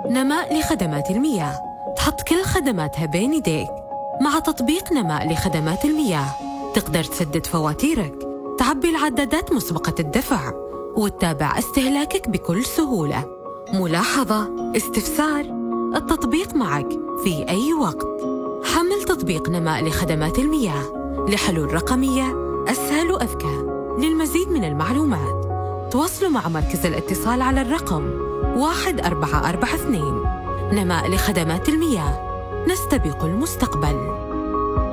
نماء لخدمات المياه، تحط كل خدماتها بين يديك. مع تطبيق نماء لخدمات المياه تقدر تسدد فواتيرك، تعبي العدادات مسبقة الدفع، وتتابع استهلاكك بكل سهولة. ملاحظة، استفسار، التطبيق معك في أي وقت. حمل تطبيق نماء لخدمات المياه لحلول رقمية أسهل وأذكى. للمزيد من المعلومات تواصلوا مع مركز الاتصال على الرقم 1442. نماء لخدمات المياه، نستبق المستقبل.